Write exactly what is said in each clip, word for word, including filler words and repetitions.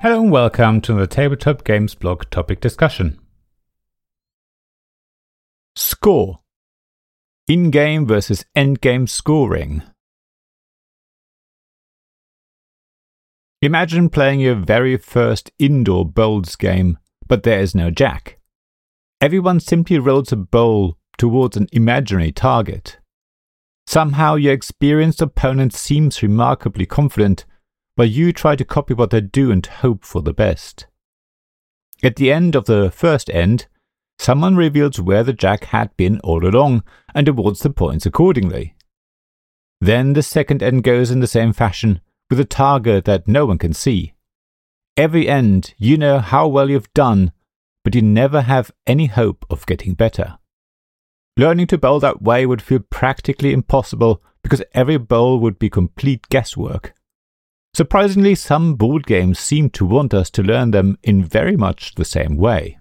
Hello and welcome to the Tabletop Games blog topic discussion. Score. In-game versus end-game scoring. Imagine playing your very first indoor bowls game, but there is no jack. Everyone simply rolls a bowl towards an imaginary target. Somehow your experienced opponent seems remarkably confident, but you try to copy what they do and hope for the best. At the end of the first end, someone reveals where the jack had been all along and awards the points accordingly. Then the second end goes in the same fashion, with a target that no one can see. Every end, you know how well you've done, but you never have any hope of getting better. Learning to bowl that way would feel practically impossible because every bowl would be complete guesswork. Surprisingly, some board games seem to want us to learn them in very much the same way.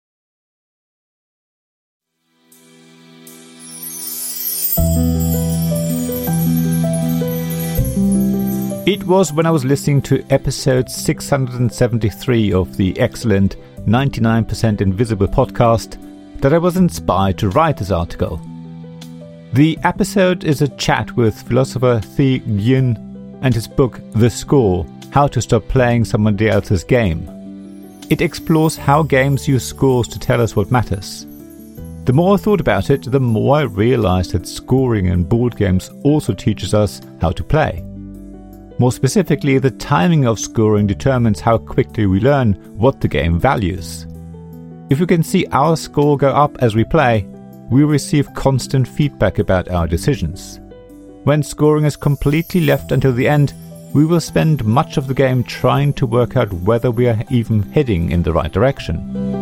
It was when I was listening to episode six hundred seventy-three of the excellent ninety-nine percent Invisible podcast that I was inspired to write this article. The episode is a chat with philosopher Thi Nguyen and his book The Score, How to Stop Playing Somebody Else's Game. It explores how games use scores to tell us what matters. The more I thought about it, the more I realized that scoring in board games also teaches us how to play. More specifically, the timing of scoring determines how quickly we learn what the game values. If we can see our score go up as we play, we receive constant feedback about our decisions. When scoring is completely left until the end, we will spend much of the game trying to work out whether we are even heading in the right direction.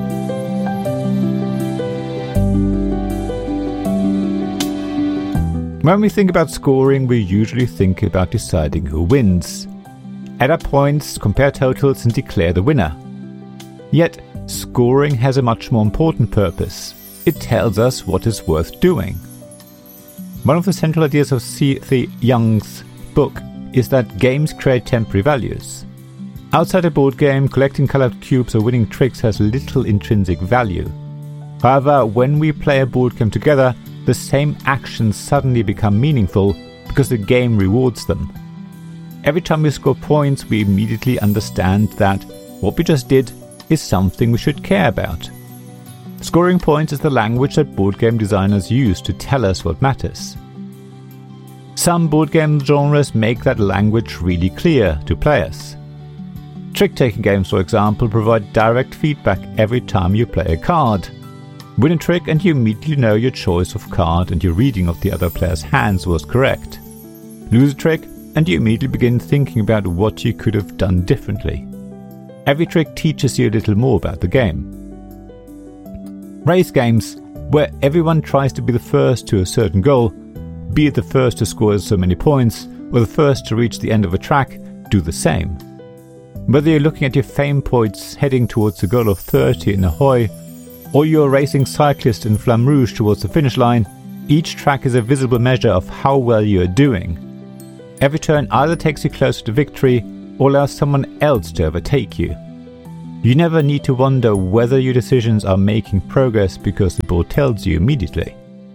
When we think about scoring, we usually think about deciding who wins. Add up points, compare totals, and declare the winner. Yet, scoring has a much more important purpose. It tells us what is worth doing. One of the central ideas of C. Thi Nguyen's book is that games create temporary values. Outside a board game, collecting colored cubes or winning tricks has little intrinsic value. However, when we play a board game together, the same actions suddenly become meaningful because the game rewards them. Every time we score points, we immediately understand that what we just did is something we should care about. Scoring points is the language that board game designers use to tell us what matters. Some board game genres make that language really clear to players. Trick-taking games, for example, provide direct feedback every time you play a card. Win a trick and you immediately know your choice of card and your reading of the other player's hands was correct. Lose a trick and you immediately begin thinking about what you could have done differently. Every trick teaches you a little more about the game. Race games, where everyone tries to be the first to a certain goal, be it the first to score so many points or the first to reach the end of a track, do the same. Whether you're looking at your fame points heading towards the goal of thirty in Ahoy, or you're racing cyclist in Flamme Rouge towards the finish line, each track is a visible measure of how well you are doing. Every turn either takes you closer to victory or allows someone else to overtake you. You never need to wonder whether your decisions are making progress because the board tells you immediately.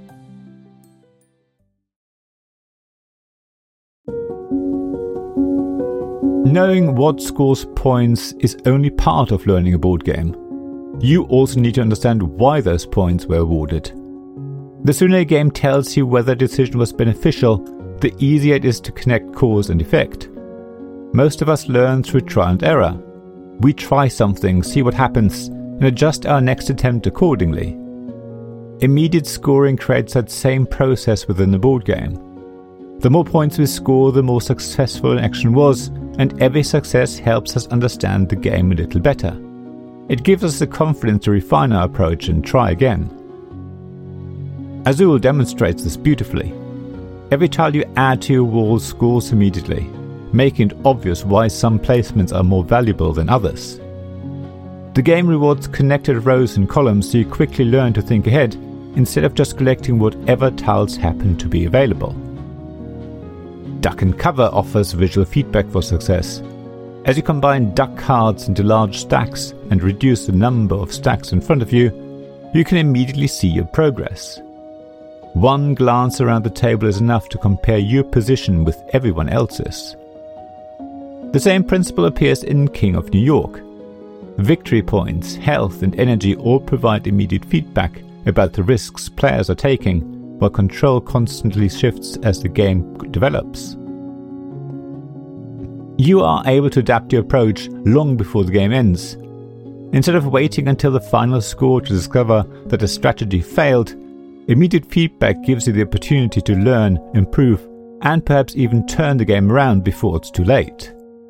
Knowing what scores points is only part of learning a board game. You also need to understand why those points were awarded. The sooner a game tells you whether a decision was beneficial, the easier it is to connect cause and effect. Most of us learn through trial and error. We try something, see what happens, and adjust our next attempt accordingly. Immediate scoring creates that same process within the board game. The more points we score, the more successful an action was, and every success helps us understand the game a little better. It gives us the confidence to refine our approach and try again. Azul demonstrates this beautifully. Every tile you add to your wall scores immediately, making it obvious why some placements are more valuable than others. The game rewards connected rows and columns so you quickly learn to think ahead instead of just collecting whatever tiles happen to be available. Duck and Cover offers visual feedback for success. As you combine duck cards into large stacks and reduce the number of stacks in front of you, you can immediately see your progress. One glance around the table is enough to compare your position with everyone else's. The same principle appears in King of New York. Victory points, health and energy all provide immediate feedback about the risks players are taking, while control constantly shifts as the game develops. You are able to adapt your approach long before the game ends. Instead of waiting until the final score to discover that a strategy failed, immediate feedback gives you the opportunity to learn, improve, and perhaps even turn the game around before it's too late.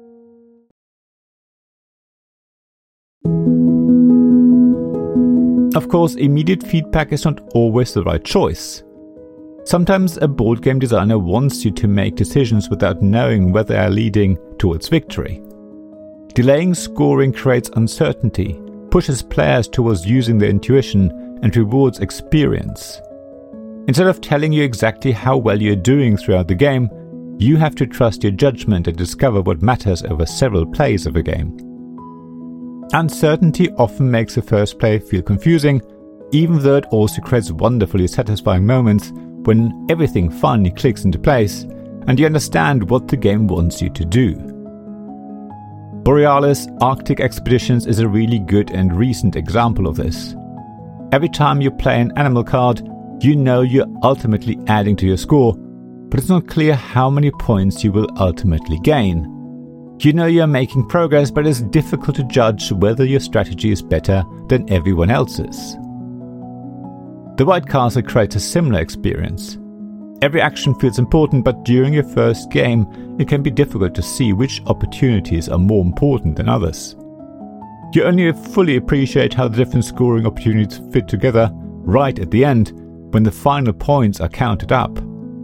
Of course, immediate feedback is not always the right choice. Sometimes a board game designer wants you to make decisions without knowing whether they are leading towards victory. Delaying scoring creates uncertainty, pushes players towards using their intuition, and rewards experience. Instead of telling you exactly how well you're doing throughout the game, you have to trust your judgment and discover what matters over several plays of a game. Uncertainty often makes the first play feel confusing, even though it also creates wonderfully satisfying moments when everything finally clicks into place and you understand what the game wants you to do. Borealis Arctic Expeditions is a really good and recent example of this. Every time you play an animal card, you know you're ultimately adding to your score, but it's not clear how many points you will ultimately gain. You know you're making progress, but it's difficult to judge whether your strategy is better than everyone else's. The White Castle creates a similar experience. Every action feels important, but during your first game, it can be difficult to see which opportunities are more important than others. You only fully appreciate how the different scoring opportunities fit together right at the end, when the final points are counted up.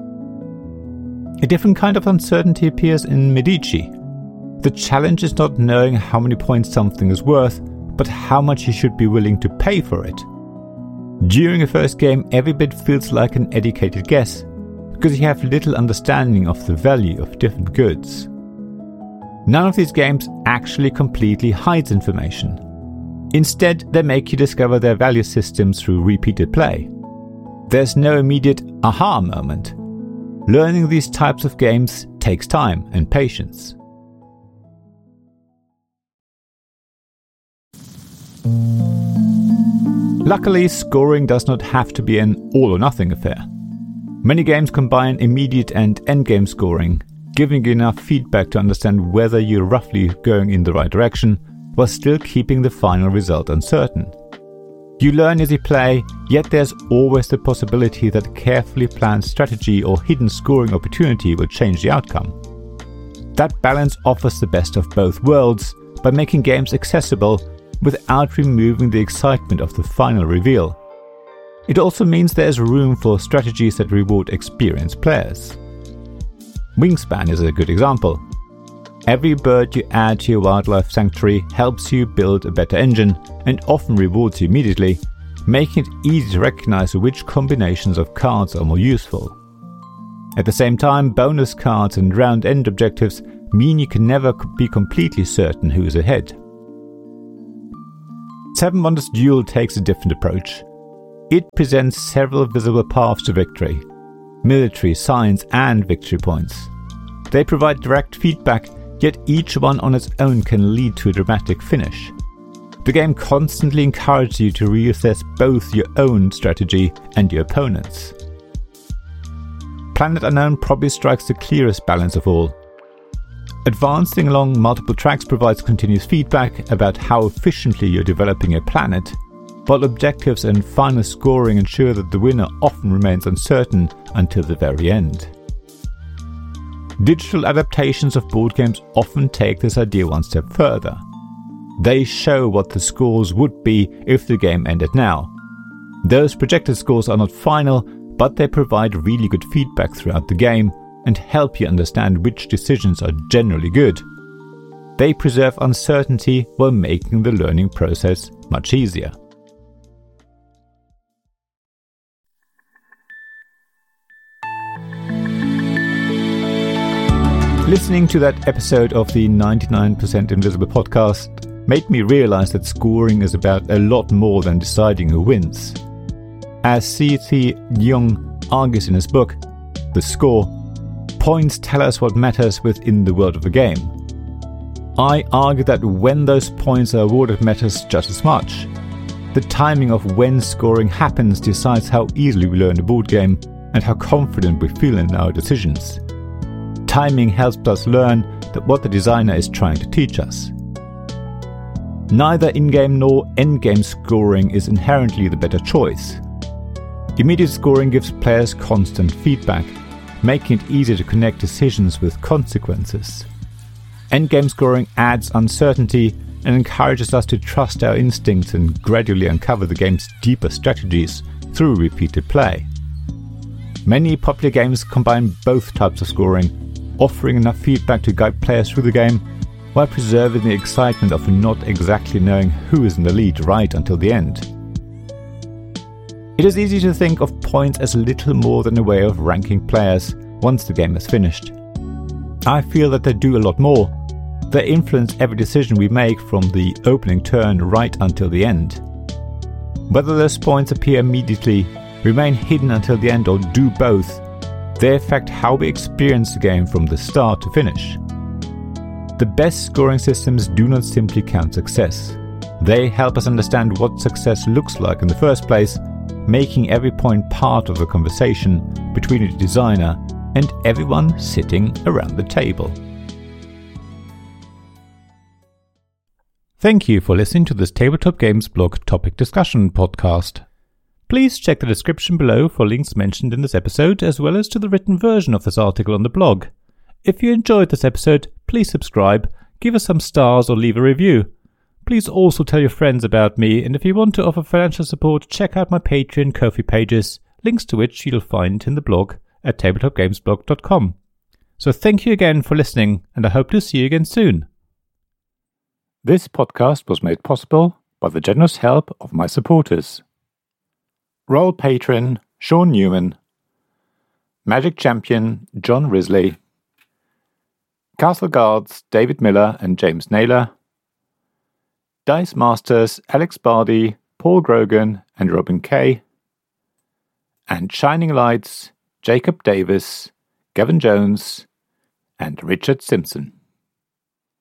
A different kind of uncertainty appears in Medici. The challenge is not knowing how many points something is worth, but how much you should be willing to pay for it. During a first game, every bit feels like an educated guess, because you have little understanding of the value of different goods. None of these games actually completely hides information. Instead, they make you discover their value systems through repeated play. There's no immediate aha moment. Learning these types of games takes time and patience. Luckily, scoring does not have to be an all-or-nothing affair. Many games combine immediate and endgame scoring, giving you enough feedback to understand whether you're roughly going in the right direction, while still keeping the final result uncertain. You learn as you play, yet there's always the possibility that a carefully planned strategy or hidden scoring opportunity will change the outcome. That balance offers the best of both worlds by making games accessible without removing the excitement of the final reveal. It also means there's room for strategies that reward experienced players. Wingspan is a good example. Every bird you add to your wildlife sanctuary helps you build a better engine and often rewards you immediately, making it easy to recognize which combinations of cards are more useful. At the same time, bonus cards and round-end objectives mean you can never be completely certain who's ahead. Seven Wonders Duel takes a different approach. It presents several visible paths to victory: military, science, and victory points. They provide direct feedback, yet each one on its own can lead to a dramatic finish. The game constantly encourages you to reassess both your own strategy and your opponent's. Planet Unknown probably strikes the clearest balance of all. Advancing along multiple tracks provides continuous feedback about how efficiently you're developing a planet, while objectives and final scoring ensure that the winner often remains uncertain until the very end. Digital adaptations of board games often take this idea one step further. They show what the scores would be if the game ended now. Those projected scores are not final, but they provide really good feedback throughout the game and help you understand which decisions are generally good. They preserve uncertainty while making the learning process much easier. Listening to that episode of the ninety-nine percent Invisible podcast made me realize that scoring is about a lot more than deciding who wins. As C T Jung argues in his book, The Score, points tell us what matters within the world of the game. I argue that when those points are awarded matters just as much. The timing of when scoring happens decides how easily we learn a board game and how confident we feel in our decisions. Timing helps us learn that what the designer is trying to teach us. Neither in-game nor end-game scoring is inherently the better choice. Immediate scoring gives players constant feedback, making it easier to connect decisions with consequences. Endgame scoring adds uncertainty and encourages us to trust our instincts and gradually uncover the game's deeper strategies through repeated play. Many popular games combine both types of scoring, offering enough feedback to guide players through the game, while preserving the excitement of not exactly knowing who is in the lead right until the end. It is easy to think of points as little more than a way of ranking players once the game is finished. I feel that they do a lot more. They influence every decision we make from the opening turn right until the end. Whether those points appear immediately, remain hidden until the end, or do both, they affect how we experience the game from the start to finish. The best scoring systems do not simply count success. They help us understand what success looks like in the first place, making every point part of the conversation between the designer and everyone sitting around the table. Thank you for listening to this Tabletop Games Blog Topic Discussion podcast. Please check the description below for links mentioned in this episode, as well as to the written version of this article on the blog. If you enjoyed this episode, please subscribe, give us some stars, or leave a review. Please also tell your friends about me, and if you want to offer financial support, check out my Patreon and Ko-fi pages, links to which you'll find in the blog at tabletop games blog dot com. So thank you again for listening, and I hope to see you again soon. This podcast was made possible by the generous help of my supporters. Royal Patron Sean Newman, Magic Champion John Risley, Castle Guards David Miller and James Naylor, Dice Masters Alex Bardi, Paul Grogan and Robin Kay, and Shining Lights Jacob Davis, Gavin Jones and Richard Simpson.